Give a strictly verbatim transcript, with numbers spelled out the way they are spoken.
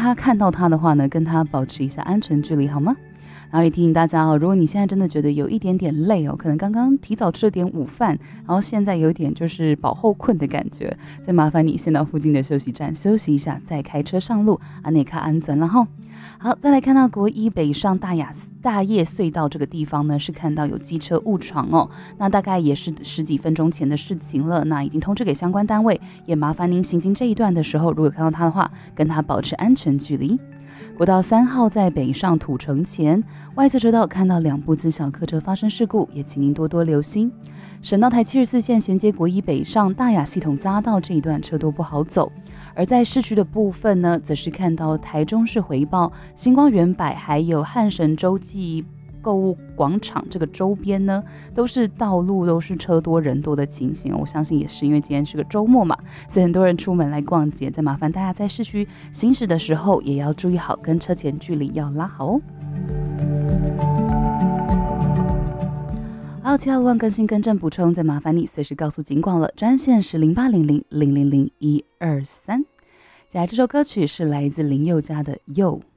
他看到他的话呢，跟他保持一下安全距离好吗？然后也提醒大家哦，如果你现在真的觉得有一点点累哦，可能刚刚提早吃了点午饭，然后现在有点就是饱后困的感觉，再麻烦你先到附近的休息站休息一下，再开车上路，安内卡安全了哈。好，再来看到国一北上大雅大叶隧道这个地方呢，是看到有机车误闯哦，那大概也是十几分钟前的事情了，那已经通知给相关单位，也麻烦您行经这一段的时候，如果看到他的话，跟他保持安全距离。国道三号在北上土城前，外侧车道看到两部自小客车发生事故，也请您多多留心。省道台七十四线衔接国一北上大雅系统匝道这一段车多不好走，而在市区的部分呢，则是看到台中市回报、星光远百还有汉神洲际购物广场这个周边呢，都是道路都是车多人多的情形。我相信也是因为今天是个周末嘛，所以很多人出门来逛街。再麻烦大家在市区行驶的时候，也要注意好跟车前距离要拉好哦。还有其他路况更新更正补充，再麻烦你随时告诉警广了，专线是零八零零零零零一二三。接下来这首歌曲是来自林宥嘉的《又》。